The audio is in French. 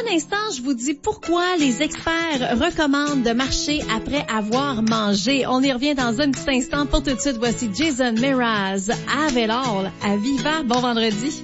un instant, je vous dis pourquoi les experts recommandent de marcher après avoir mangé. On y revient dans un petit instant. Pour tout de suite, voici Jason Mraz, Have It All, à Viva. Bon vendredi.